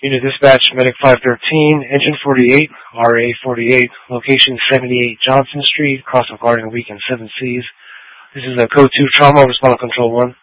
Unit Dispatch, Medic 513, Engine 48, RA 48, location 78 Johnson Street, cross of Garden Week and 7 Cs. This is a Code 2 Trauma, Respond Control 1.